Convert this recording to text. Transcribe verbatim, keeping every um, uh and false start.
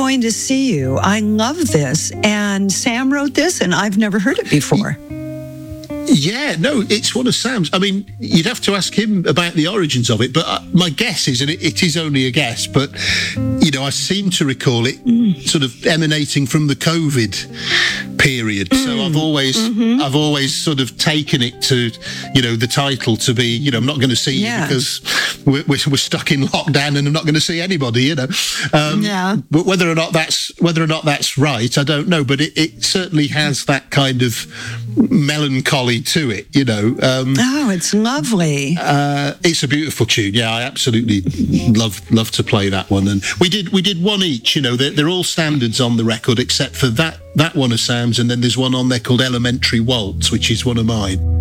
going to see you. I love this. And Sam wrote this, and I've never heard it before. Yeah, no, it's one of Sam's. I mean, you'd have to ask him about the origins of it, but uh, my guess is, and it, it is only a guess, but, you know, I seem to recall it mm. sort of emanating from the COVID period. Mm. So I've always, mm-hmm. I've always sort of taken it to, you know, the title to be, you know, I'm not going to see yeah. you because we're, we're, we're stuck in lockdown and I'm not going to see anybody, you know. Um, yeah. But whether or not that's whether or not that's right, I don't know. But it, it certainly has that kind of melancholy to it, you know. Um, oh, it's lovely. Uh, it's a beautiful tune. Yeah, I absolutely love love to play that one. And we did we did one each. You know, they're, they're all standards on the record except for that that one of Sam's, and then there's one on there called Elementary Waltz, which is one of mine.